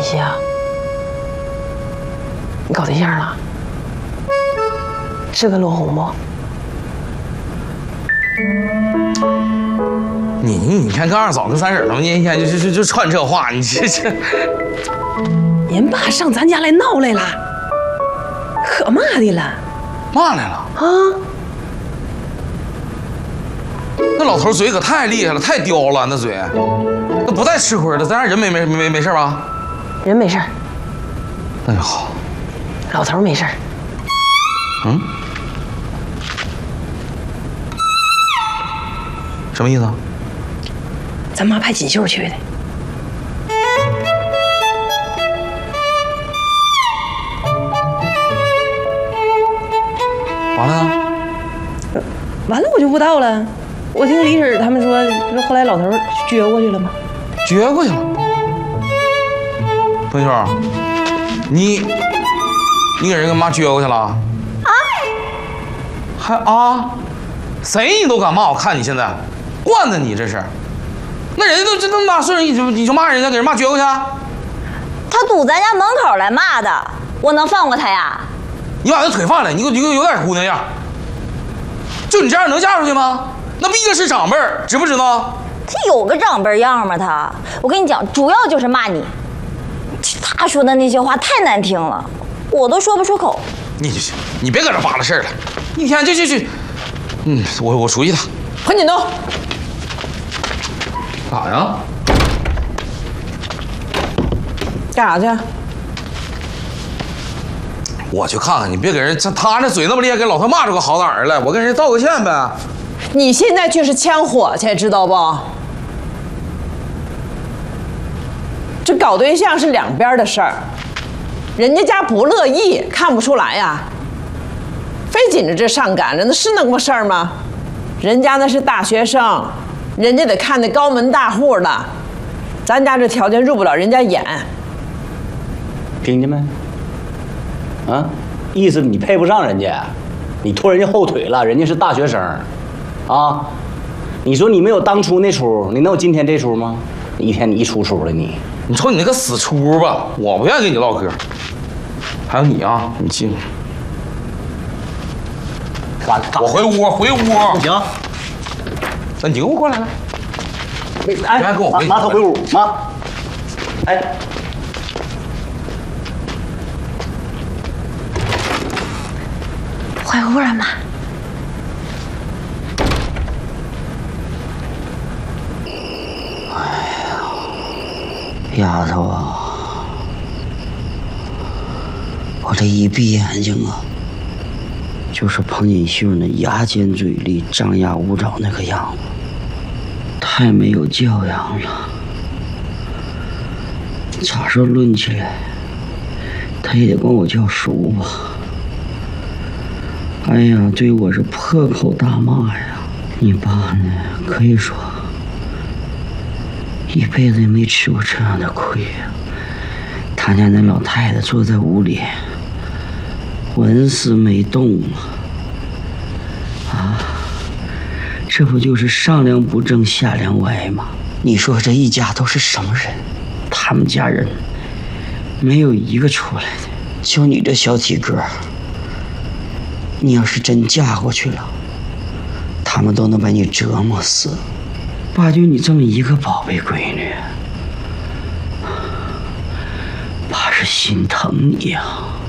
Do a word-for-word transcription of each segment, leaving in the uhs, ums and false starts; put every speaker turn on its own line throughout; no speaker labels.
西啊？你搞对象了？是个落红不？
你你你看跟二嫂跟三婶他们一天就就就就串这话，你这这。
人爸上咱家来闹来了，可嘛的了？
嘛来了？
啊！
那老头嘴可太厉害了，太刁了，那嘴，那不带吃亏的。咱家人没没没没事吧？
人没事。
那就好。
老头没事。
嗯？什么意思？
咱妈派锦绣去的。
完了呢？
完了我就不知道了。我听李婶他们说，不是后来老头撅过去了吗？
撅过去了。凤秀，你你给人跟妈撅过去了？啊？还啊？谁你都敢骂？我看你现在惯的你这是。那人家都这那么大岁数，你就你就骂人家，给人骂撅过去？
他堵咱家门口来骂的，我能放过他呀？
你把他腿放下来，你给我你给我有点姑娘样。就你这样能嫁出去吗？那毕竟是长辈儿，知不知道？
他有个长辈样吗？他，我跟你讲，主要就是骂你。他说的那些话太难听了，我都说不出口。
你你别搁这扒拉事儿了，一天就就就，嗯，我我熟悉他。
潘锦东，
干啥呀？
干啥去？
我去看看，你别给人，他那嘴那么厉害，给老头骂出个好歹儿来，我跟人家道个歉呗。
你现在却是呛火去，知道不？这搞对象是两边的事儿，人家家不乐意，看不出来呀。非紧着这上赶着，那是那么事儿吗？人家那是大学生，人家得看那高门大户的，咱家这条件入不了人家眼。
听见没？啊，意思你配不上人家，你拖人家后腿了，人家是大学生，啊，你说你没有当初那出，你能有今天这出吗？一天你一出出的你，
你瞅你那个死出吧，我不愿意跟你唠嗑。还有你啊，你进，
完了，
我回屋，回屋。
不行，
那你给我过来了。
哎，
你还跟我回
妈，他回屋，妈，哎。
回屋了吗？
丫头啊，我这一闭眼睛啊，就是彭锦绣那牙尖嘴利、张牙舞爪那个样子，太没有教养了。咋说论起来，他也得管我叫叔吧。哎呀，对我是破口大骂呀！你爸呢，可以说一辈子也没吃过这样的亏呀。他家那老太太坐在屋里，纹丝没动啊！啊，这不就是上梁不正下梁歪吗？你说这一家都是什么人？他们家人没有一个出来的，就你这小体格。你要是真嫁过去了，他们都能把你折磨死。爸就你这么一个宝贝闺女，爸是心疼你呀。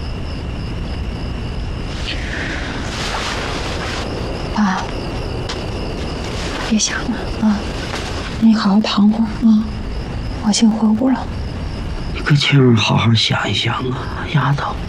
爸，别想了啊，你好好躺会儿啊，我先回屋了。
你可千万好好想一想啊，丫头。